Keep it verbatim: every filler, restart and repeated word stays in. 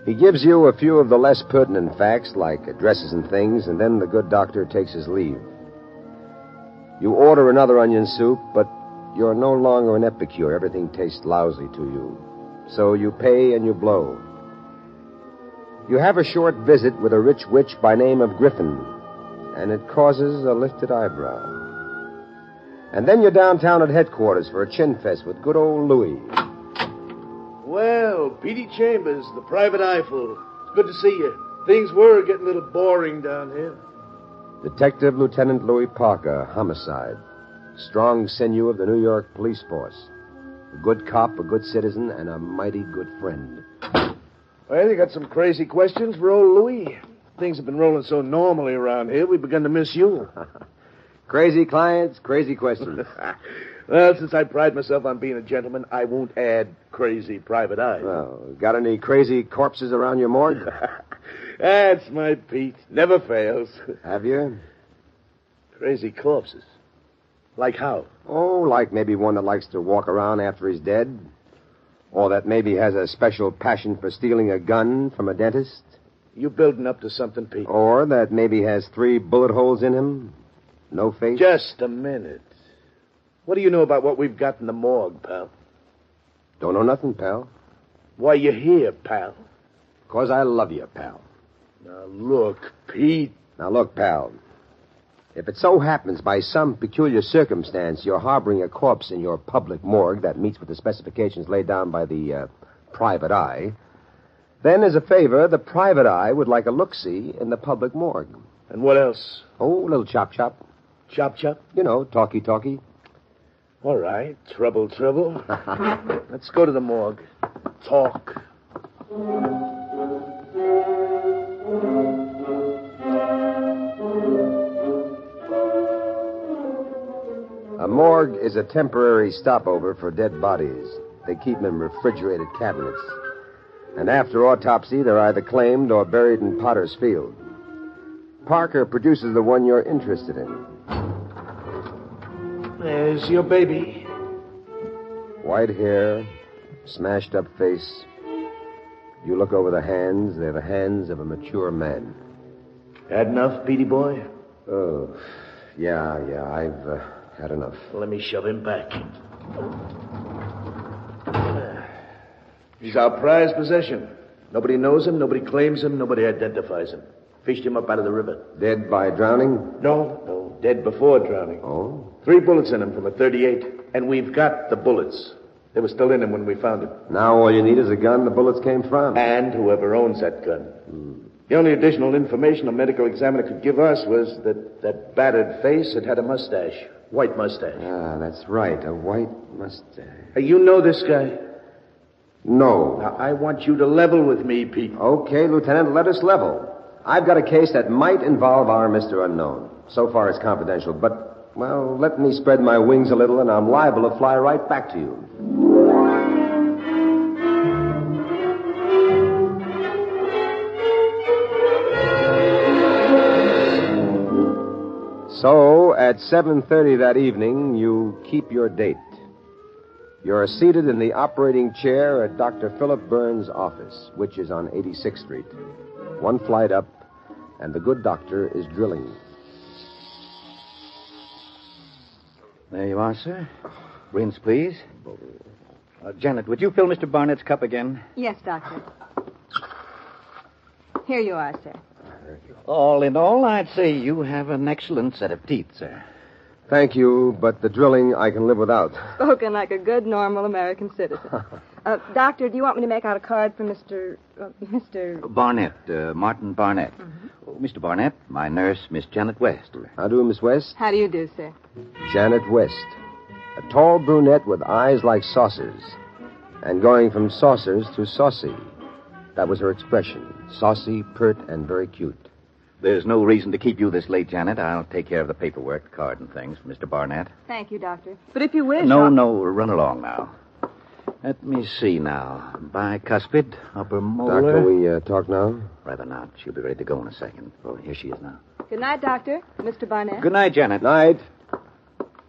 He gives you a few of the less pertinent facts, like addresses and things, and then the good doctor takes his leave. You order another onion soup, but you're no longer an epicure. Everything tastes lousy to you. So you pay and you blow. You have a short visit with a rich witch by name of Griffin, and it causes a lifted eyebrow. And then you're downtown at headquarters for a chin fest with good old Louis. Well, Petey Chambers, the private eyeful. It's good to see you. Things were getting a little boring down here. Detective Lieutenant Louis Parker, homicide. Strong sinew of the New York police force. A good cop, a good citizen, and a mighty good friend. Well, you got some crazy questions for old Louis. Things have been rolling so normally around here, we've begun to miss you. Crazy clients, crazy questions. Well, since I pride myself on being a gentleman, I won't add crazy private eye. Well, got any crazy corpses around your morgue? That's my Pete. Never fails. Have you? Crazy corpses. Like how? Oh, like maybe one that likes to walk around after he's dead. Or that maybe has a special passion for stealing a gun from a dentist. You building up to something, Pete. Or that maybe has three bullet holes in him. No face. Just a minute. What do you know about what we've got in the morgue, pal? Don't know nothing, pal. Why you here, pal? 'Cause I love you, pal. Now, look, Pete. Now, look, pal. If it so happens by some peculiar circumstance you're harboring a corpse in your public morgue that meets with the specifications laid down by the uh, private eye, then as a favor, the private eye would like a look-see in the public morgue. And what else? Oh, a little chop-chop. Chop-chop? You know, talky-talky. All right. Trouble, trouble. Let's go to the morgue. Talk. A morgue is a temporary stopover for dead bodies. They keep them in refrigerated cabinets. And after autopsy, they're either claimed or buried in Potter's Field. Parker produces the one you're interested in. There's your baby. White hair, smashed up face. You look over the hands, they're the hands of a mature man. Had enough, Petey boy? Oh, yeah, yeah, I've uh, had enough. Well, let me shove him back. He's our prized possession. Nobody knows him, nobody claims him, nobody identifies him. Fished him up out of the river. Dead by drowning? No, no, dead before drowning. Oh? Three bullets in him from a thirty-eight. And we've got the bullets. They were still in him when we found him. Now all you need is a gun the bullets came from. And whoever owns that gun. Hmm. The only additional information a medical examiner could give us was that that battered face had had a mustache. White mustache. Ah, that's right, a white mustache. Hey, you know this guy? No. Now, I want you to level with me, Pete. Okay, Lieutenant, let us level. I've got a case that might involve our Mister Unknown. So far it's confidential, but, well, let me spread my wings a little and I'm liable to fly right back to you. So, at seven thirty that evening, you keep your date. You're seated in the operating chair at Doctor Philip Burns' office, which is on eighty-sixth Street. One flight up, and the good doctor is drilling. There you are, sir. Rinse, please. Uh, Janet, would you fill Mister Barnett's cup again? Yes, Doctor. Here you are, sir. All in all, I'd say you have an excellent set of teeth, sir. Thank you, but the drilling I can live without. Spoken like a good, normal American citizen. Uh, doctor, do you want me to make out a card for Mister Uh, Mister Barnett, uh, Martin Barnett. Mm-hmm. Oh, Mister Barnett, my nurse, Miss Janet West. How do, Miss West? How do you do, sir? Janet West. A tall brunette with eyes like saucers. And going from saucers to saucy. That was her expression. Saucy, pert, and very cute. There's no reason to keep you this late, Janet. I'll take care of the paperwork, the card and things for Mister Barnett. Thank you, Doctor. But if you wish... No, I'll... no, run along now. Let me see now. Bicuspid, upper molar... Doctor, we uh, talk now? Rather not. She'll be ready to go in a second. Oh, here she is now. Good night, Doctor. Mister Barnett. Good night, Janet. Night.